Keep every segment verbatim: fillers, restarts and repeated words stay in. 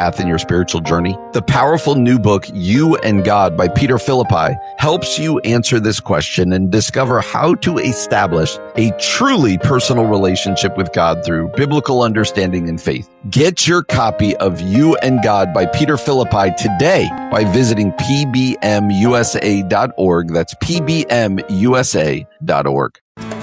path in your spiritual journey? The powerful new book, You and God by Peter Philippi, helps you answer this question and discover how to establish a truly personal relationship with God through biblical understanding and faith. Get your copy of You and God by Peter Philippi today by visiting p b m u s a dot org. That's p b m u s a dot org.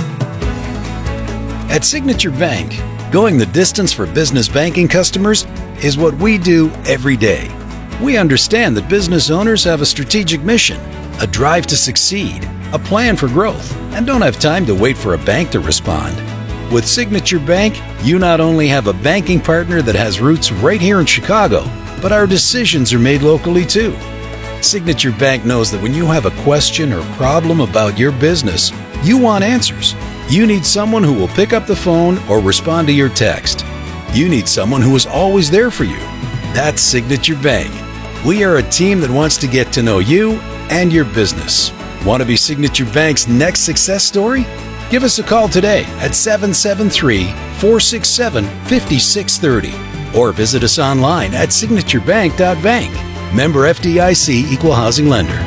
At Signature Bank, going the distance for business banking customers is what we do every day. We understand that business owners have a strategic mission, a drive to succeed, a plan for growth, and don't have time to wait for a bank to respond. With Signature Bank, you not only have a banking partner that has roots right here in Chicago, but our decisions are made locally too. Signature Bank knows that when you have a question or problem about your business, you want answers. You need someone who will pick up the phone or respond to your text. You need someone who is always there for you. That's Signature Bank. We are a team that wants to get to know you and your business. Want to be Signature Bank's next success story? Give us a call today at seven seven three, four six seven, five six three zero or visit us online at signature bank dot bank. Member F D I C Equal Housing Lender.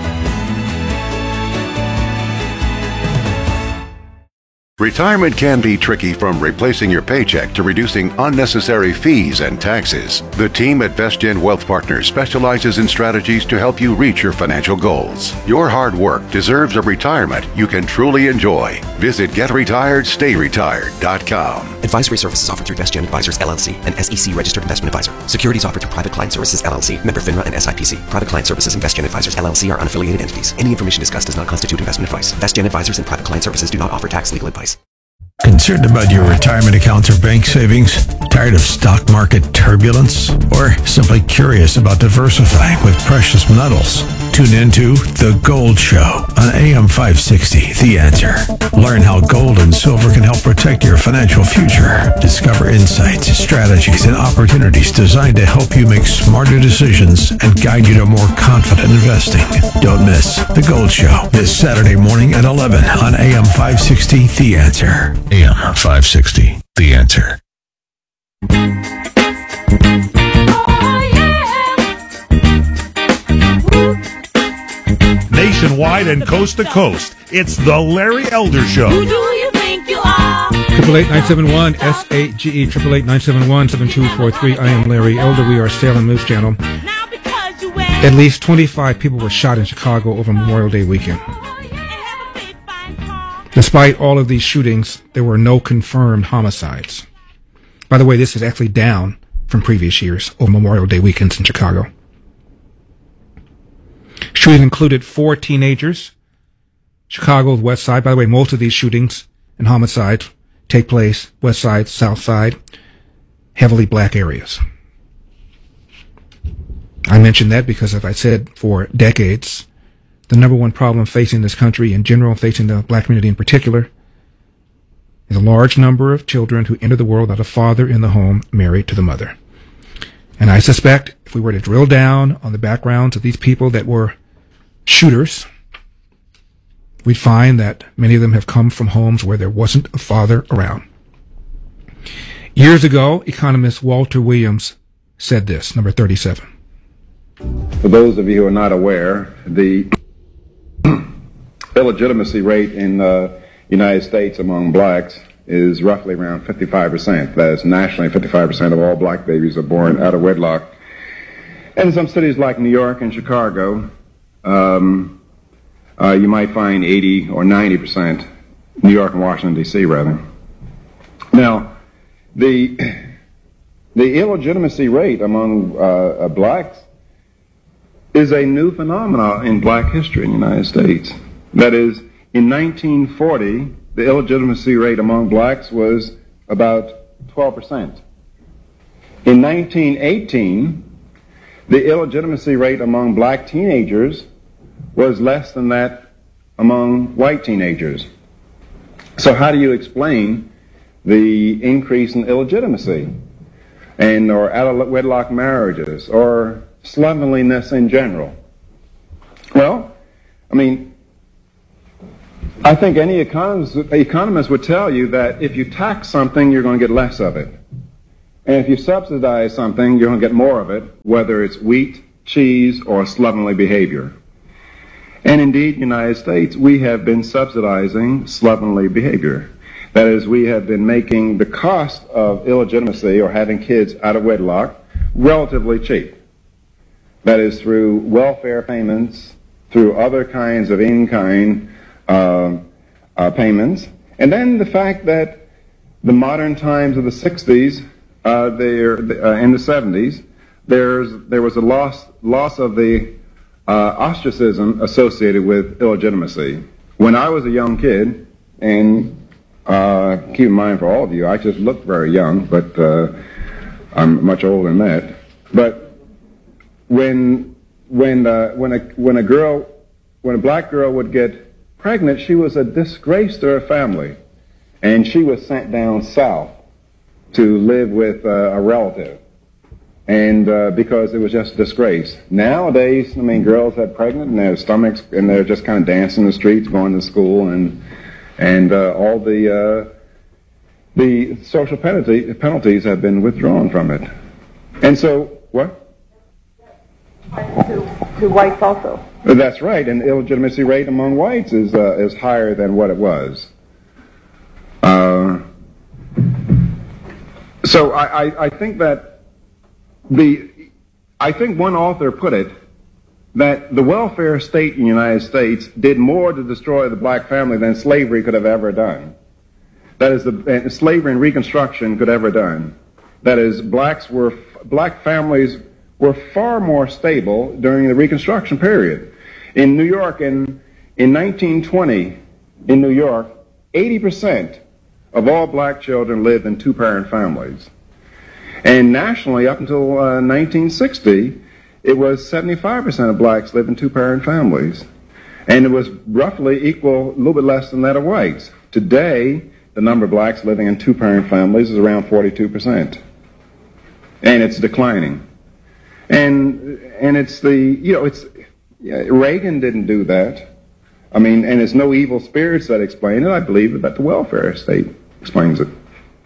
Retirement can be tricky, from replacing your paycheck to reducing unnecessary fees and taxes. The team at VestGen Wealth Partners specializes in strategies to help you reach your financial goals. Your hard work deserves a retirement you can truly enjoy. Visit get retired stay retired dot com. Advisory services offered through VestGen Advisors, L L C, an S E C-registered investment advisor. Securities offered through Private Client Services, L L C, member FINRA and S I P C. Private Client Services and VestGen Advisors, L L C are unaffiliated entities. Any information discussed does not constitute investment advice. VestGen Advisors and Private Client Services do not offer tax legal advice. Concerned about your retirement accounts or bank savings? Tired of stock market turbulence? Or simply curious about diversifying with precious metals? Tune into The Gold Show on A M five sixty, The Answer. Learn how gold and silver can help protect your financial future. Discover insights, strategies, and opportunities designed to help you make smarter decisions and guide you to more confident investing. Don't miss The Gold Show this Saturday morning at eleven on A M five sixty, The Answer. A M five sixty, The Answer. Nationwide and coast to coast, it's the Larry Elder Show. Who do you think you are? Triple eight nine seven one S A G E triple eight nine seven one seven two four three. I am Larry Elder. We are Salem News Channel. At least twenty-five people were shot in Chicago over Memorial Day weekend. Despite all of these shootings, there were no confirmed homicides. By the way, this is actually down from previous years over Memorial Day weekends in Chicago. Shootings included four teenagers. Chicago's West Side. By the way, most of these shootings and homicides take place West Side, South Side, heavily black areas. I mention that because, as I said, for decades, the number one problem facing this country in general, facing the black community in particular, is a large number of children who enter the world without a father in the home married to the mother. And I suspect if we were to drill down on the backgrounds of these people that were shooters, we'd find that many of them have come from homes where there wasn't a father around. Years ago, economist Walter Williams said this, number thirty-seven. For those of you who are not aware, the illegitimacy rate in the United States among blacks is roughly around fifty-five percent. That is, nationally, fifty-five percent of all black babies are born out of wedlock. And in some cities like New York and Chicago, um, uh, you might find eighty or ninety percent, New York and Washington, D C rather. Now, the, the illegitimacy rate among uh, blacks is a new phenomenon in black history in the United States. That is, in nineteen forty, the illegitimacy rate among blacks was about twelve percent. In nineteen eighteen, the illegitimacy rate among black teenagers was less than that among white teenagers. So how do you explain the increase in illegitimacy and or out-of-wedlock marriages or slovenliness in general? Well, I mean, I think any economist, economist would tell you that if you tax something, you're going to get less of it. And if you subsidize something, you're going to get more of it, whether it's wheat, cheese, or slovenly behavior. And indeed, in the United States, we have been subsidizing slovenly behavior. That is, we have been making the cost of illegitimacy or having kids out of wedlock relatively cheap. That is, through welfare payments, through other kinds of in-kind uh, uh, payments. And then the fact that the modern times of the sixties, uh, there, uh, in the seventies, there's, there was a loss, loss of the uh, ostracism associated with illegitimacy. When I was a young kid, and uh, keep in mind for all of you, I just look very young, but uh, I'm much older than that. But when when uh, when a when a girl when a black girl would get pregnant, she was a disgrace to her family, and she was sent down south to live with uh, a relative, and uh, because it was just a disgrace. Nowadays, I mean, girls get pregnant and their stomachs, and they're just kind of dancing in the streets, going to school, and and uh, all the uh, the social penalty, penalties have been withdrawn from it. And so, what? To, to whites also. That's right, and the illegitimacy rate among whites is uh, is higher than what it was. Uh, so I, I, I think that the I think one author put it that the welfare state in the United States did more to destroy the black family than slavery could have ever done. That is, the slavery and Reconstruction could ever done. That is, blacks were black families were far more stable during the Reconstruction period. In New York, in in nineteen twenty, in New York, eighty percent of all black children lived in two-parent families, and nationally, up until uh, nineteen sixty, it was seventy-five percent of blacks lived in two-parent families, and it was roughly equal, a little bit less than that of whites. Today, the number of blacks living in two-parent families is around forty-two percent, and it's declining. And and it's the, you know, it's, yeah, Reagan didn't do that. I mean, and it's no evil spirits that explain it. I believe that the welfare state explains it.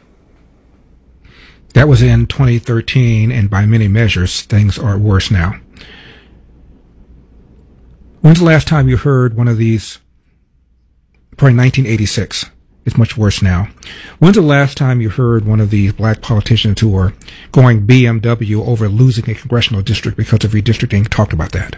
That was in twenty thirteen, and by many measures, things are worse now. When's the last time you heard one of these? Probably nineteen eighty-six. It's much worse now. When's the last time you heard one of these black politicians who are going B M W over losing a congressional district because of redistricting talked about that?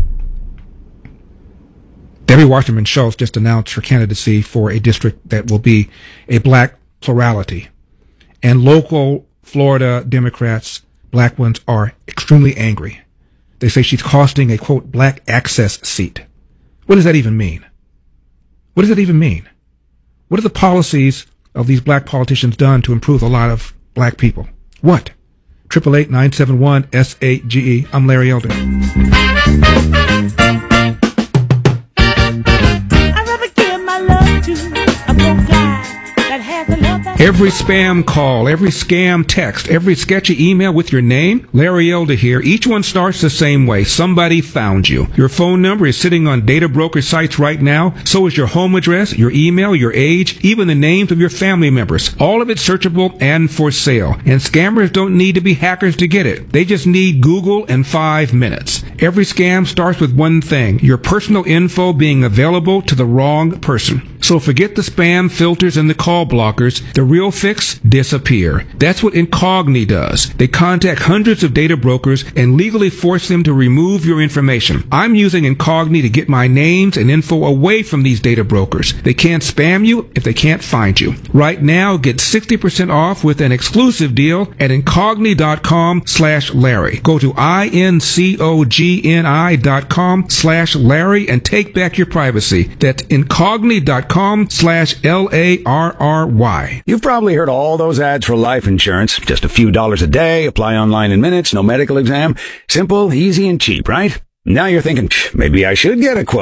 Debbie Wasserman Schultz just announced her candidacy for a district that will be a black plurality. And local Florida Democrats, black ones, are extremely angry. They say she's costing a, quote, black access seat. What does that even mean? What does that even mean? What are the policies of these black politicians done to improve a lot of black people? What? triple eight nine seven one S A G E. I'm Larry Elder. I'd rather give my love to a broke guy that has a love that... Every spam call, every scam text, every sketchy email with your name, Larry Elder here, each one starts the same way. Somebody found you. Your phone number is sitting on data broker sites right now. So is your home address, your email, your age, even the names of your family members. All of it searchable and for sale. And scammers don't need to be hackers to get it. They just need Google and five minutes. Every scam starts with one thing, your personal info being available to the wrong person. So forget the spam filters and the call blockers. The real fix? Disappear. That's what Incogni does. They contact hundreds of data brokers and legally force them to remove your information. I'm using Incogni to get my names and info away from these data brokers. They can't spam you if they can't find you. Right now, get sixty percent off with an exclusive deal at Incogni.com slash Larry. Go to I-N-C-O-G-N-I dot com slash Larry and take back your privacy. That's Incogni.com slash L A R R Y. You've probably heard all those ads for life insurance. Just a few dollars a day, apply online in minutes, no medical exam. Simple, easy, and cheap, right? Now you're thinking, maybe I should get a quote.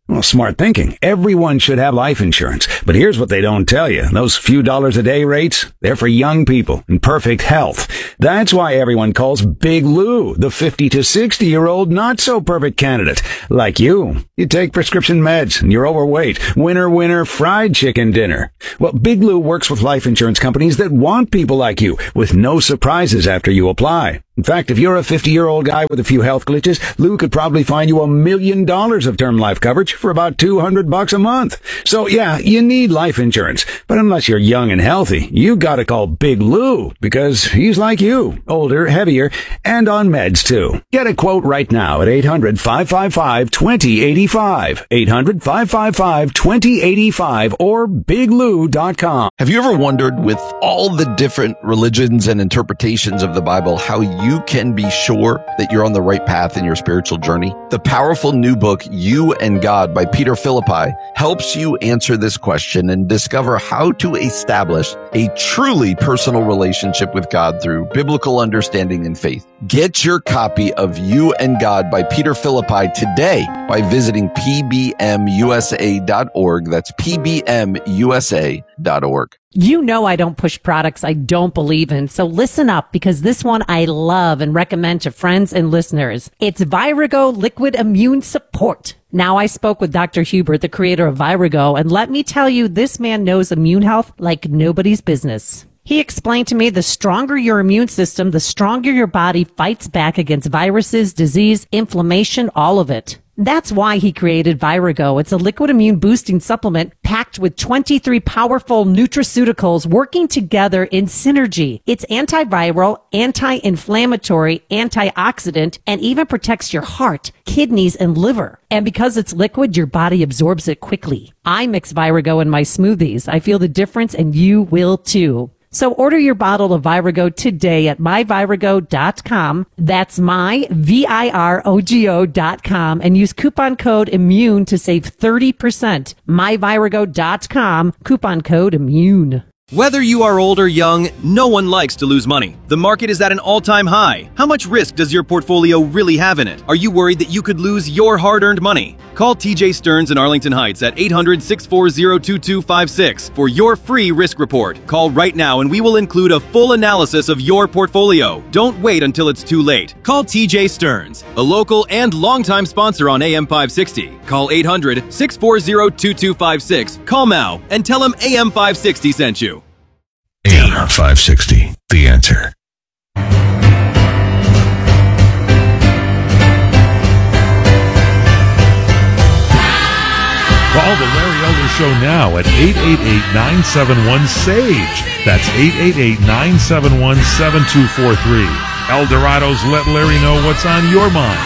Well, smart thinking. Everyone should have life insurance. But here's what they don't tell you. Those few dollars a day rates, they're for young people in perfect health. That's why everyone calls Big Lou the fifty to sixty year old not so perfect candidate. Like you. You take prescription meds and you're overweight. Winner, winner, fried chicken dinner. Well, Big Lou works with life insurance companies that want people like you with no surprises after you apply. In fact, if you're a fifty-year-old guy with a few health glitches, Lou could probably find you a million dollars of term life coverage for about two hundred bucks a month. So yeah, you need life insurance. But unless you're young and healthy, you gotta call Big Lou because he's like you, older, heavier, and on meds too. Get a quote right now at eight hundred, five five five, two zero eight five, eight hundred, five five five, two zero eight five, or big lou dot com. Have you ever wondered, with all the different religions and interpretations of the Bible, how you you can be sure that you're on the right path in your spiritual journey? The powerful new book, You and God by Peter Philippi, helps you answer this question and discover how to establish a truly personal relationship with God through biblical understanding and faith. Get your copy of You and God by Peter Philippi today by visiting p b m u s a dot org. That's p b m u s a dot org. You know I don't push products I don't believe in, so listen up because this one I love and recommend to friends and listeners. It's Virago Liquid Immune Support. Now, I spoke with Doctor Hubert, the creator of Virago, and let me tell you, this man knows immune health like nobody's business. He explained to me the stronger your immune system, the stronger your body fights back against viruses, disease, inflammation, all of it. That's why he created Virago. It's a liquid immune boosting supplement packed with twenty-three powerful nutraceuticals working together in synergy. It's antiviral, anti-inflammatory, antioxidant, and even protects your heart, kidneys, and liver. And because it's liquid, your body absorbs it quickly. I mix Virago in my smoothies. I feel the difference, and you will too. So order your bottle of Virago today at my virago dot com. That's my, V I R O G O dot com, and use coupon code IMMUNE to save thirty percent. my virago dot com, coupon code IMMUNE. Whether you are old or young, no one likes to lose money. The market is at an all-time high. How much risk does your portfolio really have in it? Are you worried that you could lose your hard-earned money? Call T J Stearns in Arlington Heights at eight hundred, six four zero, two two five six for your free risk report. Call right now and we will include a full analysis of your portfolio. Don't wait until it's too late. Call T J Stearns, a local and longtime sponsor on A M five sixty. Call eight hundred, six four zero, two two five six. Call now and tell him A M five sixty sent you. A M five sixty, The Answer. Call the Larry Elder Show now at eight eight eight, nine seven one, S A G E. That's eight eight eight, nine seven one, seven two four three. Eldorado's Let Larry Know What's on Your Mind.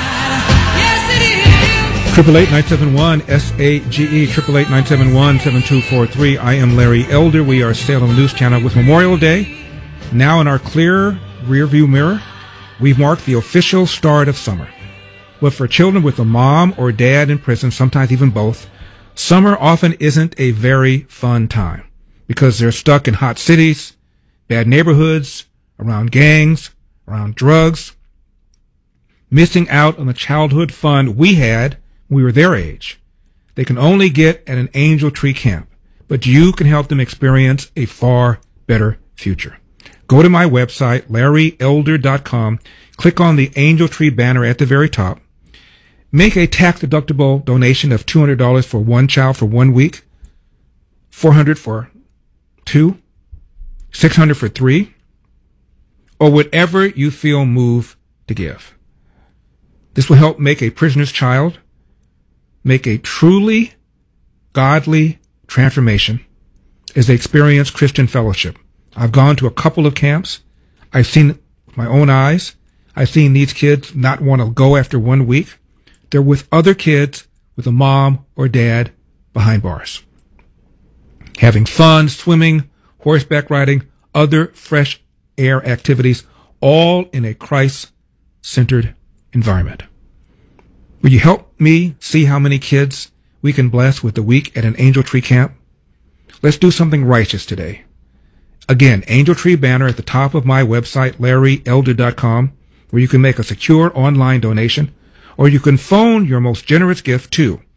Triple eight nine seven one S A G E, triple eight nine seven one seven two four three. I am Larry Elder. We are Salem News Channel with Memorial Day now in our clear rearview mirror. We've marked the official start of summer. But for children with a mom or dad in prison, sometimes even both, summer often isn't a very fun time because they're stuck in hot cities, bad neighborhoods, around gangs, around drugs, missing out on the childhood fun we had when we were their age. They can only get at an Angel Tree camp, but you can help them experience a far better future. Go to my website, larry elder dot com, click on the Angel Tree banner at the very top, make a tax-deductible donation of two hundred dollars for one child for one week, four hundred dollars for two, six hundred dollars for three, or whatever you feel moved to give. This will help make a prisoner's child make a truly godly transformation as they experience Christian fellowship. I've gone to a couple of camps. I've seen it with my own eyes. I've seen these kids not want to go after one week. They're with other kids with a mom or dad behind bars, having fun, swimming, horseback riding, other fresh air activities, all in a Christ-centered environment. Will you help me see how many kids we can bless with a week at an Angel Tree camp? Let's do something righteous today. Again, Angel Tree banner at the top of my website, larry elder dot com, where you can make a secure online donation, or you can phone your most generous gift to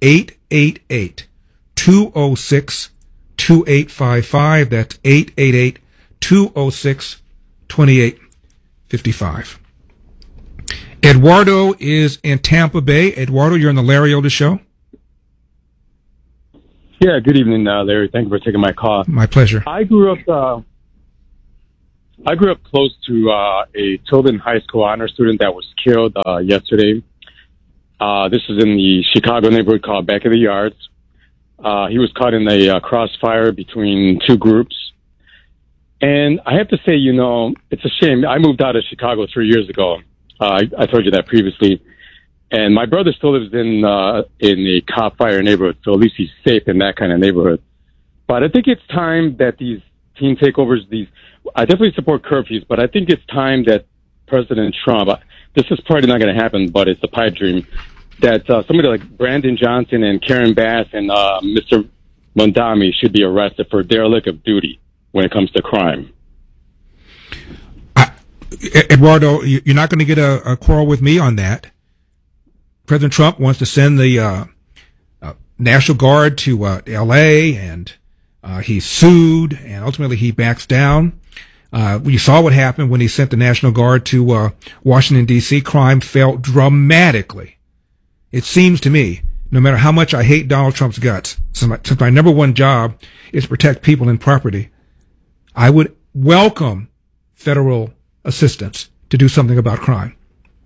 eight eight eight, two oh six, two eight five five. That's eight eight eight, two oh six, two eight five five. Eduardo is in Tampa Bay. Eduardo, you're on the Larry Elder Show. Yeah, good evening, uh, Larry. Thank you for taking my call. My pleasure. I grew up. Uh, I grew up close to uh, a Tilden High School honor student that was killed uh, yesterday. Uh, this is in the Chicago neighborhood called Back of the Yards. Uh, he was caught in a uh, crossfire between two groups. And I have to say, you know, it's a shame. I moved out of Chicago three years ago. Uh, I, I told you that previously. And my brother still lives in uh, in a cop fire neighborhood, so at least he's safe in that kind of neighborhood. But I think it's time that these teen takeovers, these, I definitely support curfews, but I think it's time that President Trump, this is probably not going to happen, but it's a pipe dream, that uh, somebody like Brandon Johnson and Karen Bass and uh, Mister Mondami should be arrested for derelict of duty when it comes to crime. I, Eduardo, you're not going to get a, a quarrel with me on that. President Trump wants to send the uh, uh, National Guard to uh, L A, and uh, he's sued, and ultimately he backs down. Uh, you saw what happened when he sent the National Guard to uh, Washington, D C Crime fell dramatically. It seems to me, no matter how much I hate Donald Trump's guts, since my, since my number one job is to protect people and property, I would welcome federal assistance to do something about crime.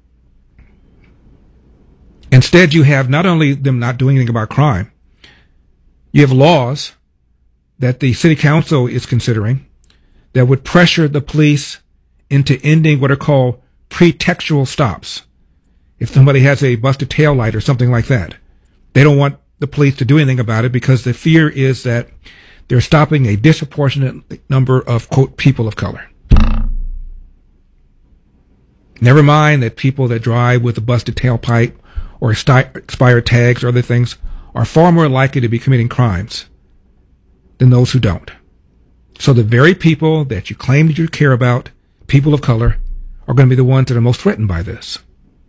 Instead, you have not only them not doing anything about crime, you have laws that the city council is considering that would pressure the police into ending what are called pretextual stops. If somebody has a busted taillight or something like that, they don't want the police to do anything about it because the fear is that they're stopping a disproportionate number of, quote, people of color. Never mind that people that drive with a busted tailpipe or expired tags or other things are far more likely to be committing crimes than those who don't. So the very people that you claim that you care about, people of color, are going to be the ones that are most threatened by this.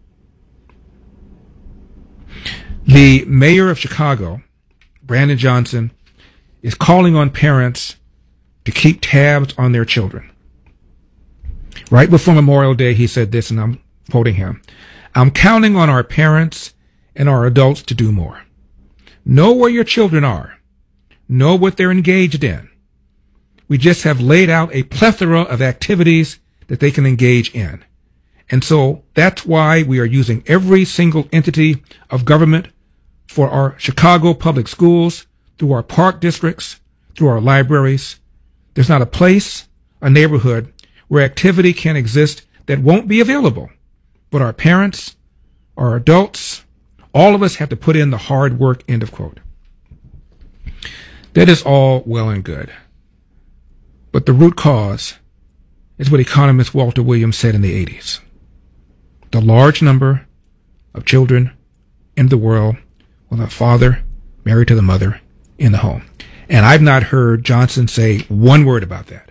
The mayor of Chicago, Brandon Johnson, is calling on parents to keep tabs on their children. Right before Memorial Day, he said this, and I'm quoting him. I'm counting on our parents and our adults to do more. Know where your children are. Know what they're engaged in. We just have laid out a plethora of activities that they can engage in. And so that's why we are using every single entity of government for our Chicago public schools, through our park districts, through our libraries. There's not a place, a neighborhood, where activity can exist that won't be available. But our parents, our adults, all of us have to put in the hard work, end of quote. That is all well and good. But the root cause is what economist Walter Williams said in the eighties. The large number of children in the world with a father married to the mother in the home. And I've not heard Johnson say one word about that.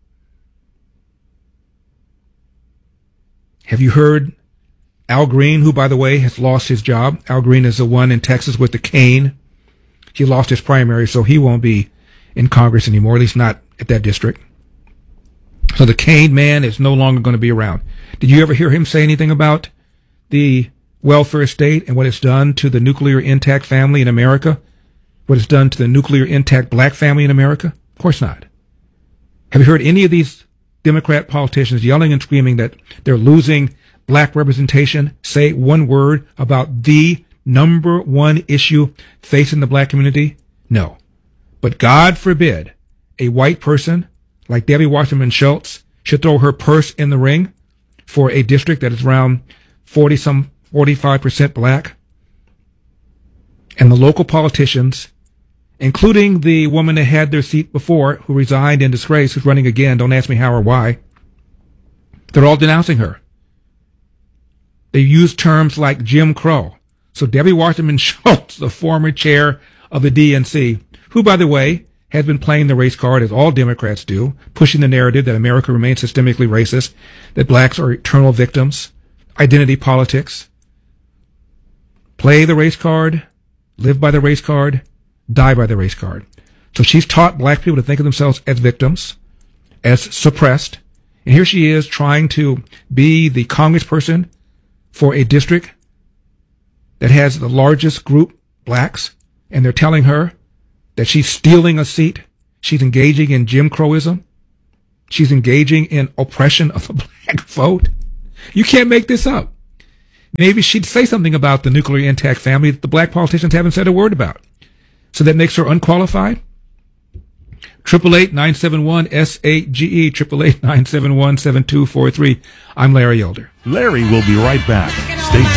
Have you heard Al Green, who, by the way, has lost his job? Al Green is the one in Texas with the cane. He lost his primary, so he won't be in Congress anymore, at least not at that district. So the cane man is no longer going to be around. Did you ever hear him say anything about the welfare state and what it's done to the nuclear intact family in America? What it's done to the nuclear intact black family in America? Of course not. Have you heard any of these Democrat politicians yelling and screaming that they're losing black representation say one word about the number one issue facing the black community? No. But God forbid a white person like Debbie Wasserman Schultz should throw her purse in the ring for a district that is around forty some forty-five percent black. And the local politicians, including the woman that had their seat before, who resigned in disgrace, who's running again, don't ask me how or why, they're all denouncing her. They use terms like Jim Crow. So Debbie Wasserman Schultz, the former chair of the D N C, who, by the way, has been playing the race card, as all Democrats do, pushing the narrative that America remains systemically racist, that blacks are eternal victims, identity politics. Play the race card, live by the race card, die by the race card. So she's taught black people to think of themselves as victims, as suppressed. And here she is trying to be the congressperson for a district that has the largest group, blacks, and they're telling her that she's stealing a seat. She's engaging in Jim Crowism. She's engaging in oppression of the black vote. You can't make this up. Maybe she'd say something about the nuclear intact family that the black politicians haven't said a word about. So that makes her unqualified. Triple eight nine seven one S eight G E triple eight nine seven one seven two four three. I'm Larry Elder. Larry will be right back. Stay tuned.